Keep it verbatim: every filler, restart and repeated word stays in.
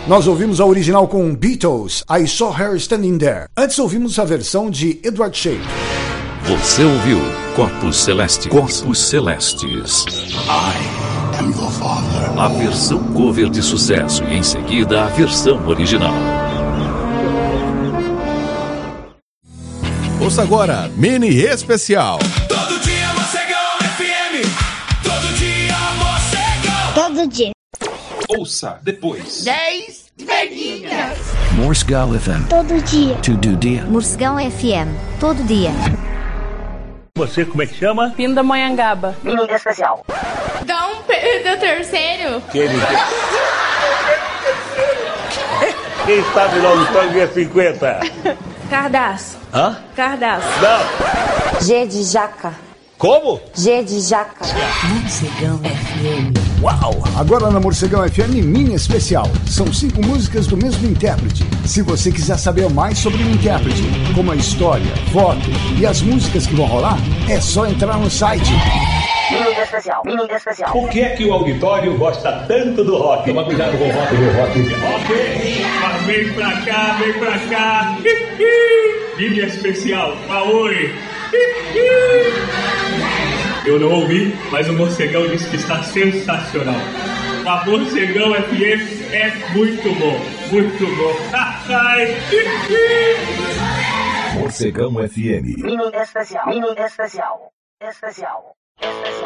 Nós ouvimos a original com Beatles, I Saw Her Standing There. Antes ouvimos a versão de Edward Sheik. Você ouviu Corpos Celestes. Corpos Celestes. I am your father. A versão cover de sucesso e em seguida a versão original. Ouça agora, mini especial. Todo dia Morcegão F M. Todo dia Morcegão. Todo dia. Ouça depois. dez velhinhas. Morcegão F M. Todo dia. Todo dia. Morcegão F M. Todo dia. Você, como é que chama? Pindamonhangaba. Mini especial. Dom Pedro terceiro. Quem, Quem sabe lá no tango é cinquenta? Cardaço. Hã? Cardaço. Não. G de jaca. Como? G de jaca. Morcegão F M. Uau! Agora na Morcegão F M Mini Especial. São cinco músicas do mesmo intérprete. Se você quiser saber mais sobre o intérprete, como a história, foto e as músicas que vão rolar, é só entrar no site. Mini especial. Mini especial. Por que é que o auditório gosta tanto do rock? Toma cuidado com o rock do rock. Ok, mas vem pra cá, vem pra cá. Mini especial, Maui. Eu não ouvi, mas o Morcegão disse que está sensacional. A Morcegão F M é muito bom, muito bom. Morcegão F M. Mini especial. Mini especial. Especial. Especial.